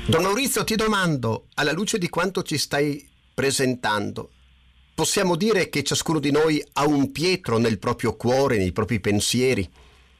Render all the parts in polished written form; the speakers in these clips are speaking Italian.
Don Maurizio, ti domando, alla luce di quanto ci stai presentando, possiamo dire che ciascuno di noi ha un Pietro nel proprio cuore, nei propri pensieri?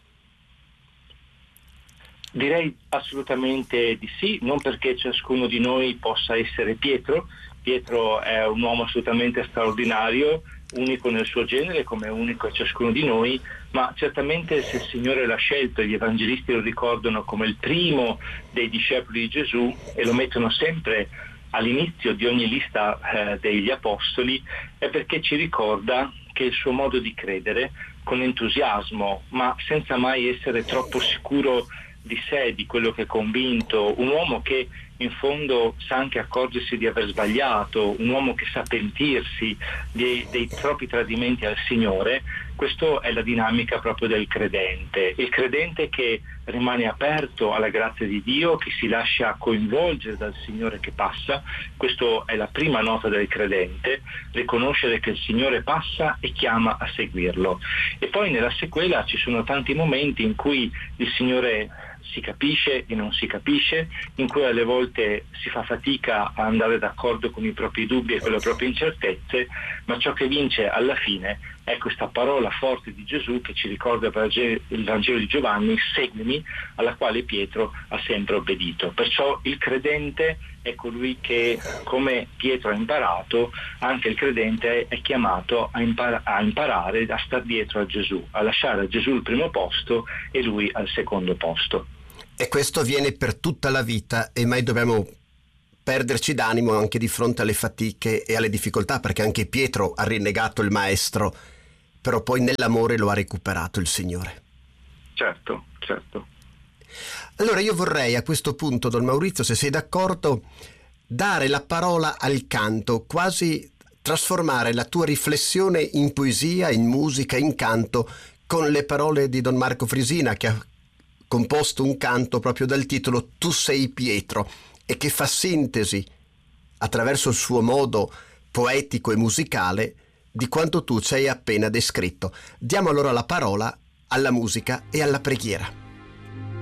Direi assolutamente di sì, non perché ciascuno di noi possa essere Pietro. Pietro è un uomo assolutamente straordinario, unico nel suo genere, come è unico ciascuno di noi, ma certamente se il Signore l'ha scelto, gli evangelisti lo ricordano come il primo dei discepoli di Gesù e lo mettono sempre all'inizio di ogni lista degli apostoli, è perché ci ricorda che il suo modo di credere, con entusiasmo, ma senza mai essere troppo sicuro di sé, di quello che è convinto, un uomo che in fondo sa anche accorgersi di aver sbagliato, un uomo che sa pentirsi dei propri tradimenti al Signore. Questa è la dinamica proprio del credente, il credente che rimane aperto alla grazia di Dio, che si lascia coinvolgere dal Signore che passa. Questa è la prima nota del credente, riconoscere che il Signore passa e chiama a seguirlo. E poi nella sequela ci sono tanti momenti in cui il Signore si capisce e non si capisce, in cui alle volte si fa fatica a andare d'accordo con i propri dubbi e con le proprie incertezze, ma ciò che vince alla fine è questa parola forte di Gesù che ci ricorda il Vangelo di Giovanni: seguimi, alla quale Pietro ha sempre obbedito. Perciò il credente è colui che, come Pietro ha imparato, anche il credente è chiamato a imparare a star dietro a Gesù, a lasciare a Gesù il primo posto e lui al secondo posto. E questo avviene per tutta la vita e mai dobbiamo perderci d'animo anche di fronte alle fatiche e alle difficoltà, perché anche Pietro ha rinnegato il maestro, però poi nell'amore lo ha recuperato il Signore. Certo. Allora io vorrei a questo punto, Don Maurizio, se sei d'accordo, dare la parola al canto, quasi trasformare la tua riflessione in poesia, in musica, in canto, con le parole di Don Marco Frisina, che ha composto un canto proprio dal titolo Tu sei Pietro, e che fa sintesi attraverso il suo modo poetico e musicale di quanto tu ci hai appena descritto. Diamo allora la parola alla musica e alla preghiera.